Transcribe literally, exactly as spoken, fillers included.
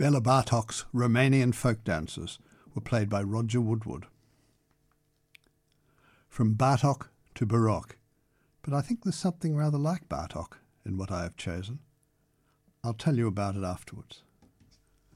Bela Bartok's Romanian folk dances were played by Roger Woodward. From Bartok to Baroque, but I think there's something rather like Bartok in what I have chosen. I'll tell you about it afterwards.